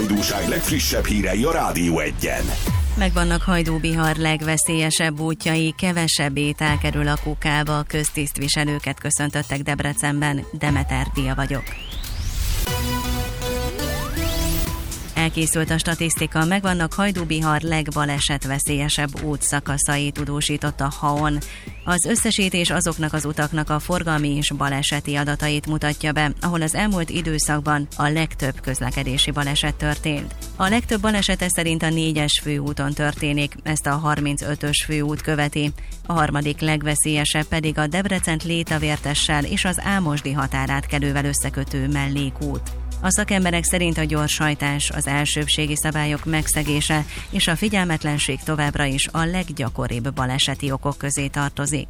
hajdúság legfrissebb hírei a Rádió Egyen. Megvannak Hajdú-Bihar legveszélyesebb útjai, kevesebb étel kerül a kukába, köztisztviselőket köszöntöttek Debrecenben, Demeter Dia vagyok. Elkészült a statisztika, megvannak Hajdú-Bihar legbalesetveszélyesebb útszakaszai, tudósított a HAON. Az összesítés azoknak az utaknak a forgalmi és baleseti adatait mutatja be, ahol az elmúlt időszakban a legtöbb közlekedési baleset történt. A legtöbb baleset szerint a 4-es főúton történik, ezt a 35-ös főút követi. A harmadik legveszélyesebb pedig a Debrecent Létavértessel és az Ámosdi határátkelővel összekötő mellékút. A szakemberek szerint a gyorshajtás, az elsőbbségi szabályok megszegése és a figyelmetlenség továbbra is a leggyakoribb baleseti okok közé tartozik.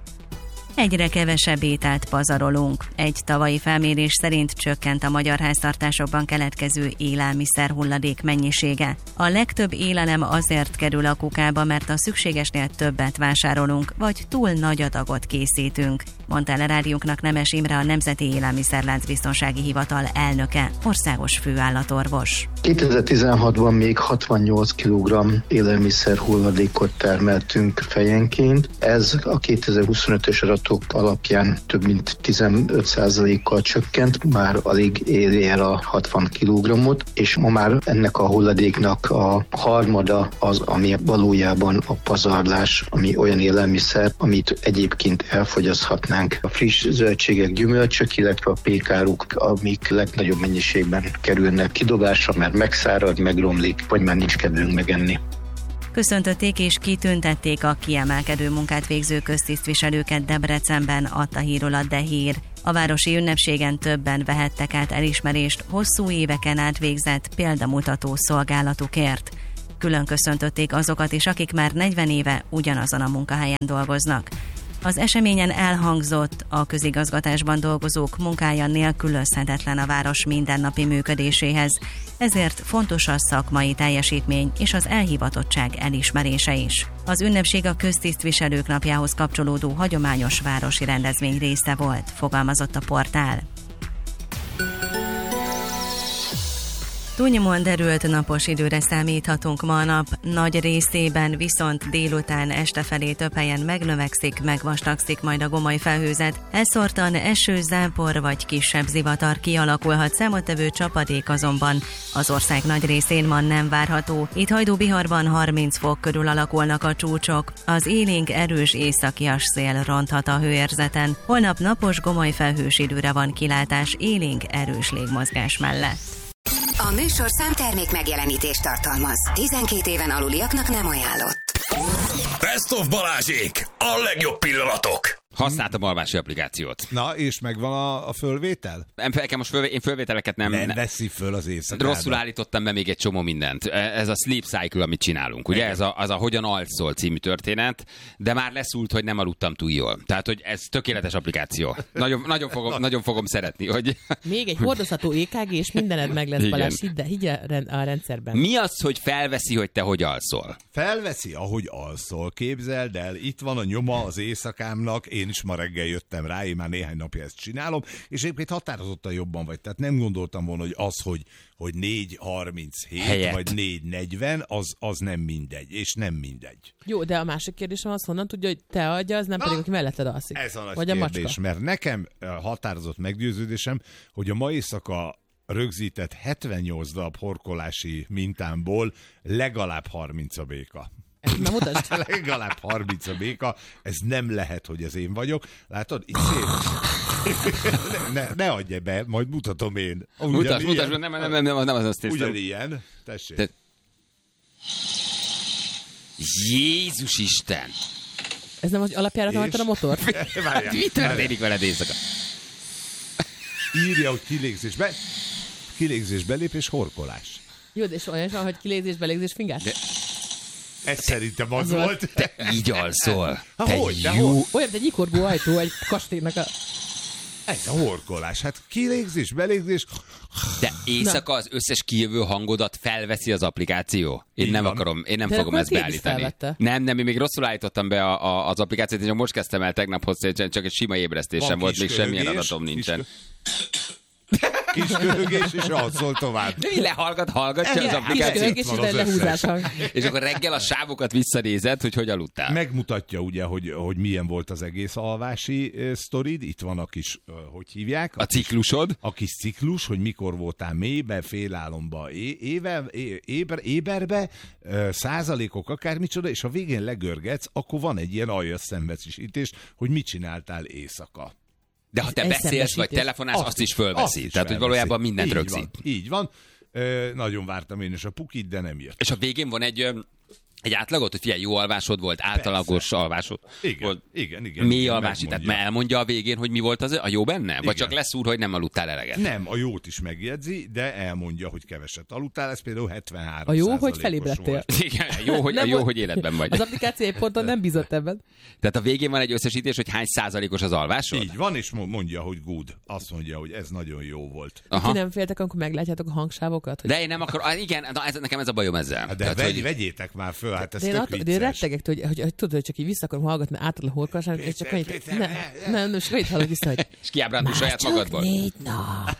Egyre kevesebb ételt pazarolunk. Egy tavalyi felmérés szerint csökkent a magyar háztartásokban keletkező élelmiszer hulladék mennyisége. A legtöbb élelem azért kerül a kukába, mert a szükségesnél többet vásárolunk, vagy túl nagy adagot készítünk, mondta el a rádiónknak Nemes Imre, a Nemzeti Élelmiszerláncbiztonsági Hivatal elnöke, országos főállatorvos. 2016-ban még 68 kg élelmiszer hulladékot termeltünk fejenként. Ez a 2025-ös adatok alapján több mint 15%-kal csökkent, már alig éri el a 60 kg-ot, és ma már ennek a hulladéknak a harmada az, ami valójában a pazarlás, ami olyan élelmiszer, amit egyébként elfogyaszthatnánk. A friss zöldségek, gyümölcsök, illetve a pékáruk, amik legnagyobb mennyiségben kerülnek kidobásra, mert megszárad, megromlik, vagy már nincs kedvünk megenni. Köszöntötték és kitüntették a kiemelkedő munkát végző köztisztviselőket Debrecenben, adta hírul a De Hír. A városi ünnepségen többen vehettek át elismerést hosszú éveken át végzett példamutató szolgálatukért. Külön köszöntötték azokat is, akik már 40 éve ugyanazon a munkahelyen dolgoznak. Az eseményen elhangzott, a közigazgatásban dolgozók munkája nélkülözhetetlen a város mindennapi működéséhez, ezért fontos a szakmai teljesítmény és az elhivatottság elismerése is. Az ünnepség a köztisztviselők napjához kapcsolódó hagyományos városi rendezvény része volt, fogalmazott a portál. Túlnyomóan derült napos időre számíthatunk ma a nap, nagy részében viszont délután este felé több helyen megnövekszik, megvastagszik majd a gomoly felhőzet. Elszórtan eső, zápor vagy kisebb zivatar kialakulhat, számottevő csapadék azonban az ország nagy részén ma nem várható. Itt Hajdú-Biharban 30 fok körül alakulnak a csúcsok. Az élénk erős északias szél ronthat a hőérzeten. Holnap napos, gomoly felhős időre van kilátás, élénk erős légmozgás mellett. A műsorszám termék megjelenítést tartalmaz. 12 éven aluliaknak nem ajánlott. Best of Balázsék! A legjobb pillanatok! Használtam alvási applikációt. Na, és megvan a fölvétel? Én fölvételeket nem veszi föl az éjszakát. Rosszul állítottam be még egy csomó mindent. Ez a sleep cycle, amit csinálunk. Ugye ez a Hogyan alszol című történet, de már leszúlt, hogy nem aludtam túl jól. Tehát, hogy ez tökéletes applikáció. Nagyon fogom szeretni, hogy... Még egy hordozható EKG, és mindened meg lesz, Balázs, higgy a rendszerben. Mi az, hogy felveszi, hogy te hogy alszol? Felveszi, ahogy alszol. Képzeld el, itt van a nyoma az éjszakámnak, én is ma reggel jöttem rá, én már néhány napja ezt csinálom, és egyébként határozottan jobban vagy. Tehát nem gondoltam volna, hogy az, hogy 4:37 vagy 4:40, az nem mindegy, és nem mindegy. Jó, de a másik kérdésem az, honnan tudja, hogy te adja, az nem pedig, aki melletted alszik. Ez a nagy vagy kérdés, a macska. mert nekem határozott meggyőződésem, hogy a ma éjszaka rögzített 78 darab horkolási mintámból legalább 30 a béka. Na mutasd. Legalább 30 a béka, ez nem lehet, hogy ez én vagyok. Látod, itt szép. Ne adj be, majd mutatom én. Mutasd, nem az azt hiszem. Ugyanilyen, tessék. Jézus Isten! Ez nem az alapjáraton hagytad a motor? Mi történik veled éjszaka? Írja, hogy kilégzés, belépés, horkolás. Jó, de és olyan, hogy kilégzés, belégzés, fingás? Ez szerintem az volt. Te így alszol. Olyan, mint egy nyikorgó ajtó egy kastélynak a... Ez a horkolás. Hát kilégzés, belégzés. De éjszaka az összes kijövő hangodat felveszi az applikáció. Én nem fogom ezt beállítani. Nem, én még rosszul állítottam be az applikációt, és most kezdtem el tegnaphoz, csak egy sima ébresztésem volt, még semmilyen adatom nincsen. Kis köhögés, és alszol tovább. De mi hallgatja az applikációt. Köhögés és egy lehúzás hang. És akkor reggel a sávokat visszanézed, hogy aludtál. Megmutatja ugye, hogy milyen volt az egész alvási sztorid. Itt van a kis, hogy hívják? A ciklusod. A kis ciklus, hogy mikor voltál mélybe, félálomba, éberbe, százalékok, akármicsoda, és a végén legörgetsz, akkor van egy ilyen aljas szembesítés, hogy mit csináltál éjszaka. De ha te beszélsz, vagy telefonálsz, azt is fölveszi. Tehát, hogy valójában mindent rögzít. Így van. Nagyon vártam én is a pukit, de nem jött. És a végén van egy átlagot, hogy figyelj, jó alvásod volt, általagos alvásod volt. Igen. Mély alvási, tehát elmondja a végén, hogy mi volt a jó benne? Vagy igen. Csak leszúr, hogy nem aludtál eleget? Nem, a jót is megjegyzi, de elmondja, hogy keveset aludtál, ez például 73%. A jó, hogy felébredtél. Igen, jó, hogy életben vagy. Az applikáció egy ponton nem bízott ebben. Tehát a végén van egy összesítés, hogy hány százalékos az alvásod? Így van, és mondja, hogy good. Azt mondja, hogy ez nagyon jó volt. Ti nem féltek, amikor meglátjátok a hangsávokat? Hogy... De én nem akarok, igen, nekem ez a bajom ezzel. De tehát, vegyétek már föl, hát ez tök vicces. De én rettegek, hogy tudod, hogy csak így vissza akarom hallgatni átadni a horkolását, és csak annyit, nem, és annyit hallok vissza, hogy... És kiábrándul saját magadból. 4 nap.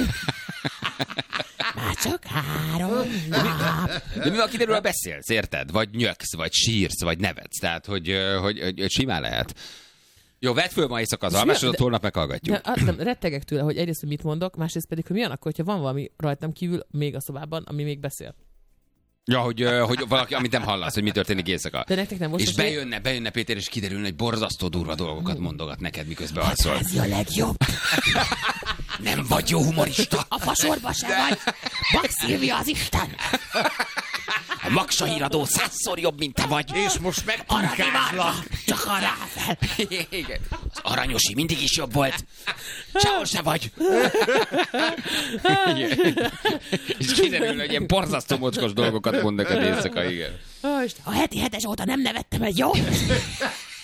Már csak 3 nap. De mivel kiderül, beszélsz, érted? Vagy nyöksz, vagy sírsz, vagy nevetsz. Tehát, hogy simán lehet. Jó, vedd föl ma éjszaka az alvásodat, holnap meghallgatjuk. Nem, rettegek tőle, hogy egyrészt, hogy mit mondok, másrészt pedig, hogy milyen akkor, hogyha van valami rajtam kívül még a szobában, ami még beszél. Ja, hogy valaki, amit nem hallasz, hogy mi történik éjszaka. De nektek nem most. És bejönne Péter, és kiderülne, hogy borzasztó durva dolgokat mondogat neked, miközben alszol. Ez a legjobb. Nem vagy jó humorista. A fasorba se vagy. Bak Szilvia az Isten. A Maksa híradó 100-szor jobb, mint te vagy. És most megpunkázlak. Csak arra fel. Igen. Az Aranyosi mindig is jobb volt. Sehol se vagy. És kiderül, hogy ilyen borzasztó mocskos dolgokat mondnak a éjszaka, igen. A heti 7-es óta nem nevettem egy jó.